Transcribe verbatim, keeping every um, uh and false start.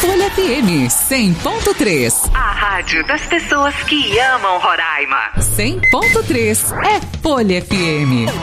Folha F M cem ponto três. A rádio das pessoas que amam Roraima. cem ponto três é Folha F M.